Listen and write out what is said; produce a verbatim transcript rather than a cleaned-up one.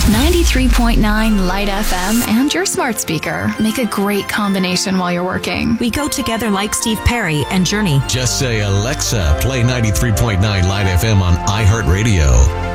ninety-three point nine Light F M and your smart speaker make a great combination while you're working. We go together like Steve Perry and Journey. Just say, Alexa, play ninety-three point nine Light F M on iHeartRadio.